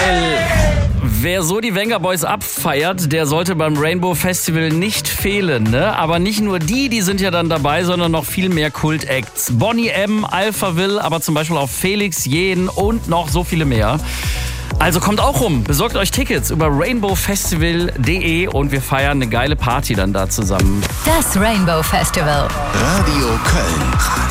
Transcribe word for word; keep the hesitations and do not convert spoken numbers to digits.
Weil wer so die Venga Boys abfeiert, der sollte beim Rainbow Festival nicht fehlen, ne? Aber nicht nur die, die sind ja dann dabei, sondern noch viel mehr Kult-Acts. Boney M, Alphaville, aber zum Beispiel auch Felix Jähn und noch so viele mehr. Also kommt auch rum, besorgt euch Tickets über rainbow festival punkt de und wir feiern eine geile Party dann da zusammen. Das Rainbow Festival. Radio Köln.